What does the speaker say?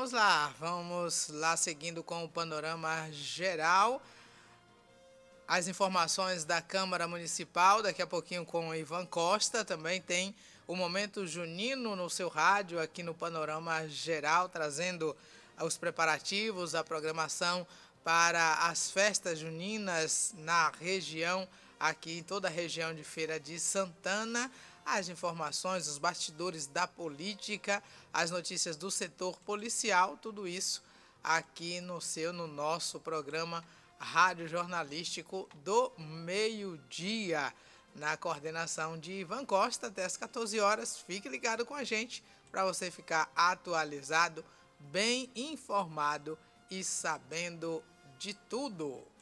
Vamos lá seguindo com o panorama geral. As informações da Câmara Municipal, daqui a pouquinho com o Ivan Costa, também tem o Momento Junino no seu rádio aqui no Panorama Geral, trazendo os preparativos, a programação para as festas juninas na região, aqui em toda a região de Feira de Santana. As informações, os bastidores da política, as notícias do setor policial, tudo isso aqui no nosso programa Rádio Jornalístico do Meio-Dia, na coordenação de Ivan Costa, até as 14 horas. Fique ligado com a gente para você ficar atualizado, bem informado e sabendo de tudo.